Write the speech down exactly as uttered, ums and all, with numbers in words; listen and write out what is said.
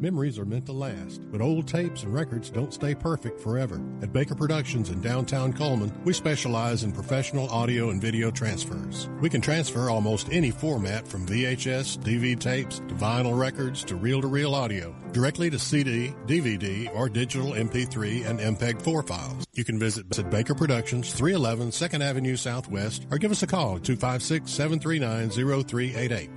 Memories are meant to last, but old tapes and records don't stay perfect forever. At Baker Productions in downtown Coleman, we specialize in professional audio and video transfers. We can transfer almost any format from V H S, D V D tapes, to vinyl records, to reel-to-reel audio, directly to C D, D V D, or digital M P three and M P E G four files. You can visit at Baker Productions, three eleven second Avenue Southwest, or give us a call at two five six, seven three nine, zero three eight eight.